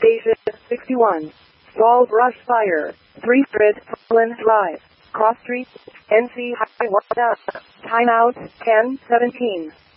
Station 61. Stall brush fire. 300 Flynn Drive. Cross Street. NC Highway. Timeout 10:17.